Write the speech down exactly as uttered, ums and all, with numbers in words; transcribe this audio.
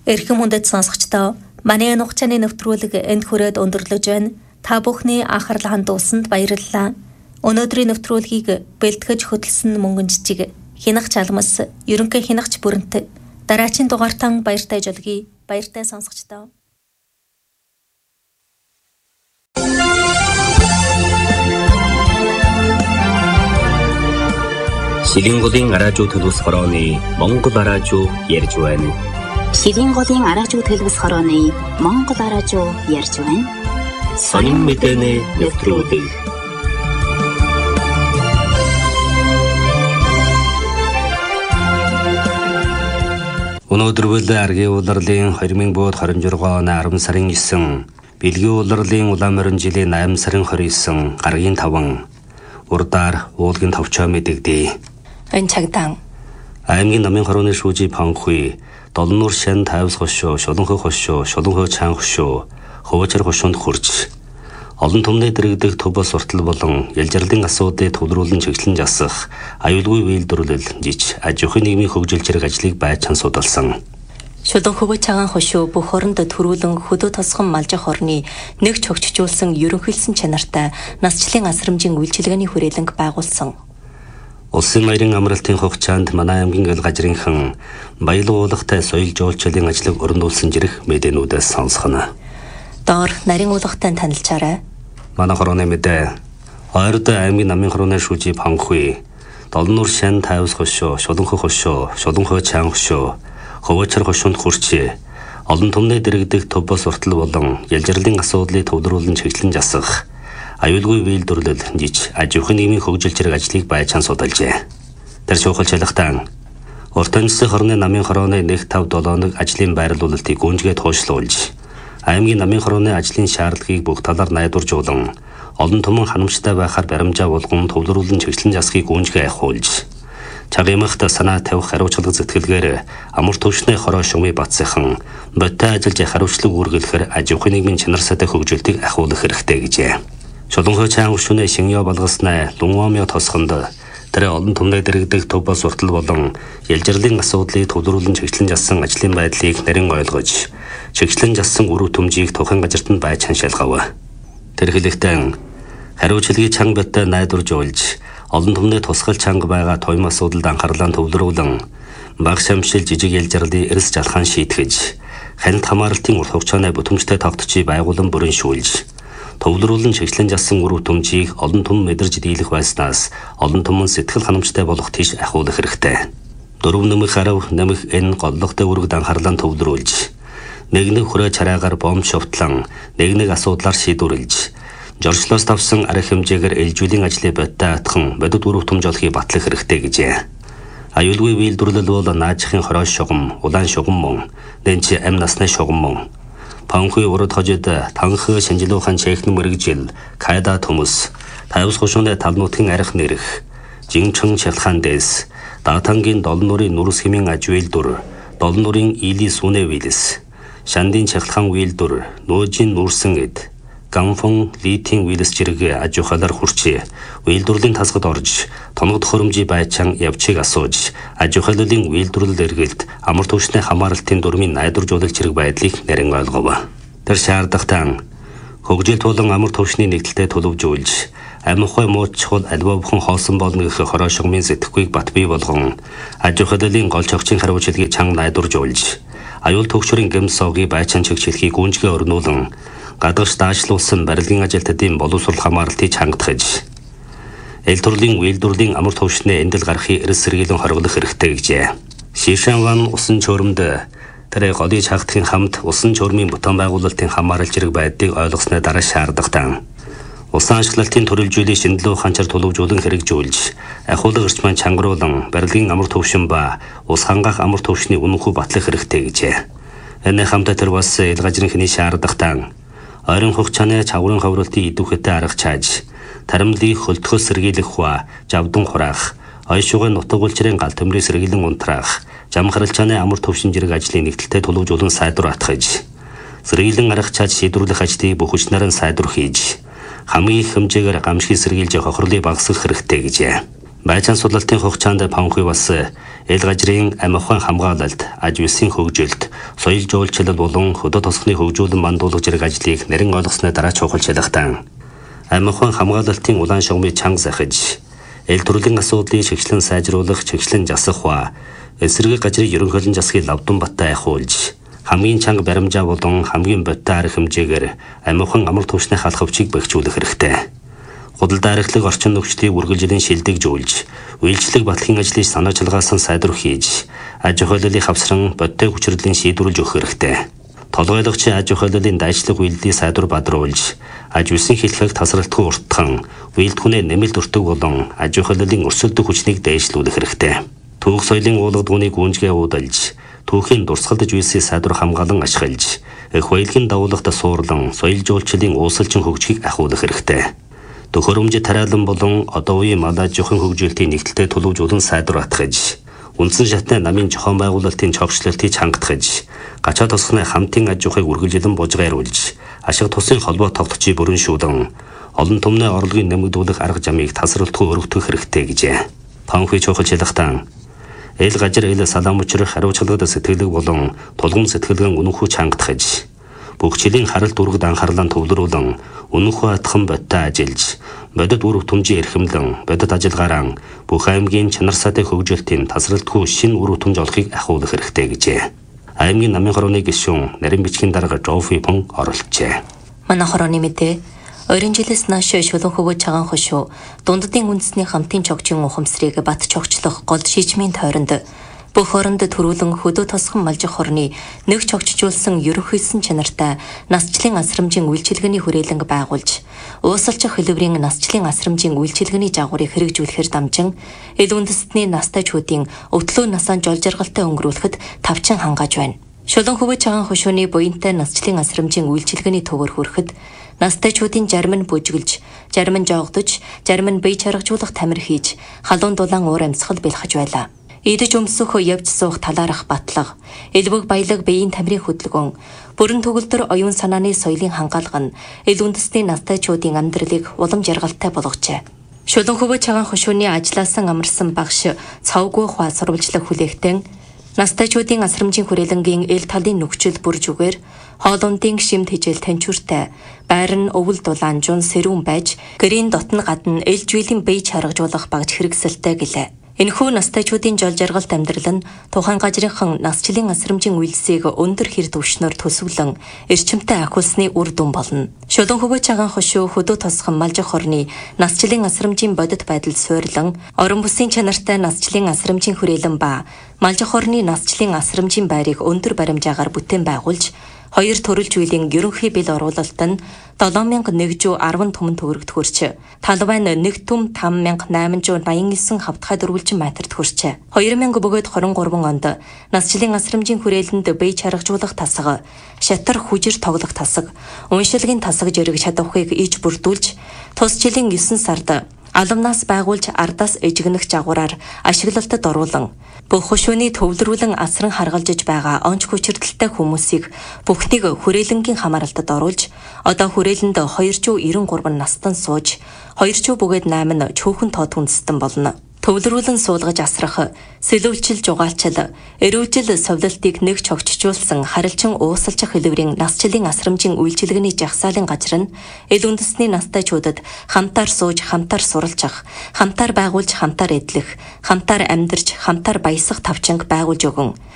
Эрхэм хүндэт сонсогчдоо манай энэ хугацааны нэвтрүүлэг энд хүрээд өндөрлөж байна. Та бүхний анхаарлаа хандуулсанд баярлалаа. Өнөөдрийн нэвтрүүлгийг бэлтгэж хөтлсөн мөнгөн жижиг хинах чалмас, ерөнхий хинахч бүрэнт дараачийн дугаартан баяртай жолгий, баяртай сонсогчдоо. Шилинголын араажуу төлөвс хорооны Монгол араажуу ярьж байна. Шилинголын араажуу төлөвс хорооны Монгол араажуу ярьж байна. Сонин мэдээний нэвтрүүлэг. Өнөөдөр бүл аргийн улирлын две тысячи двадцать шесть оны арван сарын девэн, бэлгийн улирлын улаан морин жилийн восемь сарын двадцать девять, гаргийн таван, урдаар уулгийн товчоо мэдэгдээ. Энэ цагдаан аймгийн намын хорооны шүүжи Панхуй, Долнуур шан тайвс хошоо, Шуланхой хошоо, Шуланхой чаан хошоо, Хувачар хошоонд хурж олон түмний дэрэгдэх төв суртал болон ялжралын асуудлыг төвлөрүүлэн чиглэн засах аюулгүй үйлдвэрлэл жиж аж ахуйн нийгмийн хөгжил зэрэг ажлыг байцаан судалсан. Шуланхой чаан хошоо бүх оронд төрүүлэн хөдөө тосгон малжих орны нэг чогчжуулсан ерөнхийлсөн чанартай насчлалын асрамжийн үйлчилгээний хүрээлэнг байгуулсан. Улсын баярын амралтын хугацаанд манай аймгийн ил газрынхан баялаг уулахтай соёл жуулчлалын ажлыг өрнүүлсэн зэрэг мэдээнүүдээс сонсгоно. Доор нарийн уулахтай танилцаарай. Манай хорооны мэдээ. Ойрд аймгийн намын хорооны шүүжи Панхуй, Долнуур шан тайвс хошоо, Шуланхой хошоо, Шуланхой чаан хошоо, Хувачар хошоонд хурч олон түмний дэрэгдэх төв суртал болон ялжралын асуудлыг төвлөрүүлэн чиглэн засах аюулгүй үйлдвэрлэл жиж аж ахуйн нийгмийн хөгжил зэрэг ажлыг байцаан судалжээ. Тэр шуухал шалгатан урт онцлог хорны намын хорооны нэг тавь долооног ажлын байрлуулалтыг гүнжгээ туушлуулж аймгийн намын хорооны ажлын шаардлагыг бүх талаар найдваржуулан олон түмэн ханамжтай байхаар баримжаа болгон төвлөрүүлэн чиглэн засахыг гүнжгээ ахиулж чагымахт санаа тавих хариуцлага зэтгэлгээр амар төвшний хороо шумыг батсахан бодтой ажиллаж хариуцлага үргэлэхээр аж ахуйн нийгмийн чанар сайтай хөгжилтийг ахиулах хэрэгтэй гэжээ. Шуланхой чаан хошооны шиньё болгосноо Лунгаамё тосгонд тэр олон түмний дэрэгдэх төв суртал болон ялжралын асуудлыг төвлөрүүлэн чиглэн зассан ажлын байдлыг нарийн ойлгож чиглэн зассан өрөв төмжийг тухайн газарт нь байцаан шалгав. Тэр хэлэхдээ хариуцлагыг чанга бодтой найдваржуулж олон түмний тусгал чанга байгаа туйм асуудалд анхаарлаа төвлөрүүлэн баг шамшил жижиг ялжралын эрс жалхаан шийтгэж хяналт хамгаалалтын урт хугацааны бүтэмжтэй тогтцыг байгуулан бүрэншүүлж төвлөрүүлэн чиглэн зассан өрөв төмжийг олон түмэн мэдэрж дийлэх байснаас олон түмэн сэтгэл ханамжтай болох тийш ахиулах хэрэгтэй. Дөрөв нэмэх харав нэмэх энэ голлогтой үргд анхаарлаа төвлөрүүлж нэг нэг хүрээ чараагаар бомб шовтлан нэг нэг асуудлаар шийдвэрлэж жорчлоос тавсан арга хэмжээгээр ээлжүүлэн ажлыг бодтой атхан бодит өрөв төмж олохыг батлах хэрэгтэй гэжээ. Аюулгүй үйлдвэрлэл бол наажихын хороо шугам, улаан шугам мөн, дэнчи амь насны шугам мөн. Панхуй урд хожид танх шинжилүүхэн чехн мэрэгжил, кайда төмөс, тайвс хошооны талнуутын арх нэрх, жинчэн шалтгаан дэс, даатангийн долнуурын нүрс хэмийн аж үйлдвэр, долнуурын илийн сүнэ вилэс, шандын шалтгаан үйлдвэр, нөөжийн нүрсэн эд, ганфон литийн вилэс зэрэг аж ахуйлаар хурч, үйлдвэрлэлийн тасгад орж, тоног төхөөрөмжийн байцаан явчийг асууж, аж ахуйлын үйлдвэрлэл эргэлт амар түвшний хамааралтын дүрмийн найдваржуулах зэрэг байдлыг нарийн ойлгов. Тэр шаардлагатай хөгжил тулан амар түвшний нэгдэлтэд төлөвжүүлж, амь ухаан мууч чухал альва бүхэн хоосон болно гэх хороо шугамын сэтгэхүйг бат бий болгон, аж ахуйлын гол чогчийн хариуцлагыг чанга найдваржуулж, аюул төгшрийн гэм соогийг байцаан чигчлэхийг гүнжгээ өрнүүлэн гадагш даашлуулсан барилгын ажилтнуудын боловсрол хамааралтыг чангатгаж эл төрлийн үйлдвэрлэлийн амар түвшний эндэл гарахыг эрс сэргийлэн хоригдох хэрэгтэй гэжээ. Шишанван усан чөөрөмд тэр голыг хаагтахын хамт усан чөөрмийн бүтээн байгуулалтын хамаарал зэрэг байдлыг ойлгосны дараа шаардлагатай усан ашиглалтын төрөлжүүлэх шинжилгээ ухаанчаар төлөвжүүлэн хэрэгжүүлж ахуулга эрчмэн чангаруулан барилгын амар түвшин ба ус хангаах амар түвшний үнэнхүү батлах хэрэгтэй гэжээ. Энэ хамтаа тэр бас ил газрынхны шаардлагатай ойрын хугацааны чаврын ховролтын идэвхтэй арга чааж, таримлыг хөлтгөөс сэргийлэх хуа, жавдан хураах, ой шугын нутаг улчрын гал төмрийг сэргийлэн унтраах, жам харалчааны амар төвшин зэрэг ажлын нэгдэлтэй төлөвжүүлэн сайдвар атгаж, сэргийлэн арга чааж шийдвэрлэх ажлыг бүх хүчнээр нь сайдвар хийж, хамгийн их хэмжээгээр гамшиг сэргийлж хохирлыг багасгах хэрэгтэй гэжээ. Байцаан судлалтын хугацаанд Панхуй бас Эл газрын амихан хамгаалалт, аж үйлсийн хөгжилд, соёл жуулчлал болон хөдөө тосгоны хөгжүүлэн мандуулах зэрэг ажлыг нэрэн ойлгосны дараа чухалчилгатай. Амихан хамгаалалтын улаан шугамыг чанга захиж, эл төрлийн асуудлыг чиглэн сайжруулах, чиглэн засах ба эсрэг газрын ерөнхийлөн засгийг лавдан баттай ахиулж, хамгийн чанга баримжаа болон хамгийн бодтой арга хэмжээгээр амихан амар түвшний халахвчийг бэхжүүлэх хэрэгтэй. Худалдаа архилаг орчин нөхцөлийг үргэлжлэн шилдэгжүүлж, үйлчлэг батлахын ажлыг санаачилгаасан сайдвар хийж, аж ахуйллыг хавсран бодтой хүчирдлийн шийдвэрлэж өгөх хэрэгтэй. Толгойлогчийн аж ахуйллын дайчлаг үйлдэлийг сайдвар бадруулж, аж үйлсийн хэлхэг тасралтгүй уртхан, үйлдвэрний нэмэлт өртөг болон аж ахуйллын өрсөлдөх хүчнийг дээшлүүлэх хэрэгтэй. Түүх соёлын уулгадгууны гүнжгээ уудалж, түүхийн дурсгалдаж үйлсийг сайдвар хамгаалан ашиглаж, их баялагын давуулгад суурлан соёл жуулчлалын уусалчин хөгжгийг ахиулах хэрэгтэй. Төхөөрөмж тариалан болон одоо үеийн малаж жохон хөгжилтийн нэгдэлтэй төлөвжүүлэн сайдвар атгаж, үндсэн шатны намын зохион байгуулалтын чогшлолтыг хангатгаж, гачаа тосгоны хамтын аж ахуйг үргэлжлэн бужгааруулж, ашиг тусын холбоо тогтцыг бүрэн шүүдэн, олон түмний орлогыг нэмэгдүүлэх арга замыг тасралтгүй өргөдөх хэрэгтэй гэжээ. Панхуй чухалчилгатай. Эл газар эл салаамчрах хариуцлагад сэтгэлэг болон тулгын сэтгэлгэн үнэнхүү чангатгаж, бүх жилийн харалт үргд анхаарлаа төвлөрүүлэн үнэнхүү атхан бодтой ажиллаж, бодит үр өтөмжийн эрхэмлэн, бодит ажиллагаараа бүх аймгийн чанар сатай хөгжилтийн тасралтгүй шинэ үр өтөмж олохыг ахиулах хэрэгтэй гэжээ. Аймгийн намын хорооны гишүүн нарийн бичгийн дарга Жофипон оролцжээ. Манай хорооны мэдээ ойрын жилээс нааш шулуун хөвөө цагаан хошуу дунддын үндэсний хамтын чогжийн ухамсарыг бат чогчлох гол шийдмийн тойронд бүх оронд төрүүлэн хөдөө тосгон малжих хорны нэг чогчжуулсан ерөнхийсэн чанартай насчлын асрамжийн үйлчилгээний хүрээлэнг байгуулж, уусалчих хэлбэрийн насчлын асрамжийн үйлчилгээний жагуурыг хэрэгжүүлэхээр дамжин эл үндэстний настайчуудын өвтлөө насаан жол жаргалтай өнгөрүүлэхэд тавчин хангааж байна. Шулуун хөвөө цагаан хошууны буянтай насчлын асрамжийн үйлчилгээний төвөр хүрэхэд настайчуудын зарим нь бүжгэлж, зарим нь жоогдож, зарим нь бие чаргажуулах тамир хийж, халуун дулаан уур амьсгал бэлхэж байлаа. Идэж өмсөх явж суух талаарх батлага, элбэг баялаг биеийн тамирын хөдөлгөөн, бүрэн төгөлдөр оюун санааны соёлын хангаалга нь эл үндэстний настайчуудын амьдралыг улам жаргалтай болгожээ. Шулуун хөвөө цагаан хошууны ажилласан амарсан багш цавгүй хаа сурвалжлах хүлээгтэн настайчуудын асрамжийн хүрээлэнгийн эл талын нөхцөл бүр зүгээр хоолундын шимт хижээл танчууртай байр нь өвөл дулаан жун сэрүүн байж гэрийн дотн гадна эл жүйлийн бие чаргажуулах багж хэрэгсэлтэй гэлээ. Энэхүү настайчуудын жол жаргалт амьдрал нь тухайн газрынхан насчлын асрамжийн үйлсийг өндөр хэр түвшнөр төсвөлөн эрчимтэй ахиулсны үр дүн болно. Шулуун хөвөө цагаан хошуу хөдөө тосгон малжих хорны насчлын асрамжийн бодит байдал суйрлан орон бүсийн чанартай насчлын асрамжийн хүрээлэн ба малжих хорны насчлын асрамжийн байрыг өндөр баримжаагаар бүтээн байгуулж, хоёр төрөлж үеийн ерөнхий бэл оруулалт нь долоон мянга нэгдүгээр арван түмэн төгрөгт хүрч, талбай нь нэг түм таван мянга найман зуун наян нисэн хавтгай дөрвөлжин метрт хүрч, хоёр мянга бөгөөд хорин гурван онд насчлын асрамжийн хүрээлэнд бие чаргажуулах тасга, шатар хүжир тоглох тасаг, уншилгийн тасаг зэрэг чадварыг иж бүрдүүлж, тус жилийн есөн сард аламнаас байгуулж ардаас эжигнэх жагуураар ашиглалтад оруулан, бүх хошууны төвлөрүүлэн асран харгалжиж байгаа онц хүчирдэлтэй хүмүүсийг бүхнийг хүрээлэнгийн хамааралтад оруулж, одоо хүрээлэнд хоёр зуун найман гурав настан сууж, хоёр зуун бөгөөд найман чөөхөн тоод хүндэстэн болно. Төвлөрүүлэн суулгаж асрах, сэлүүлчил жугаалчил, эрүүжил совлолтыг нэг чогчжуулсан харилчин уусалчих хэлбэрийн насчлын асрамжийн үйлчилгээний жагсаалын газар нь эл үндэстний настайчуудад хамтаар сууж, хамтаар суралцах, хамтаар байгуулж, хамтаар эдлэх, хамтаар амьдарч, хамтаар баясах тавчинг байгуулж өгөн